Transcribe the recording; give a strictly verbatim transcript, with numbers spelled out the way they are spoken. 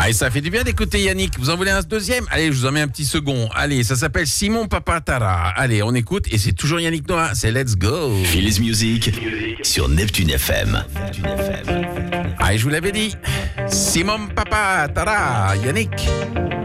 Ah, et ça fait du bien d'écouter Yannick. Vous en voulez un deuxième? Allez, je vous en mets un petit second. Allez, ça s'appelle Simon Papatara. Allez, on écoute et c'est toujours Yannick Noah. C'est Let's Go. Feel Music sur Neptune F M. Ah, et je vous l'avais dit. Simon Papatara, Yannick.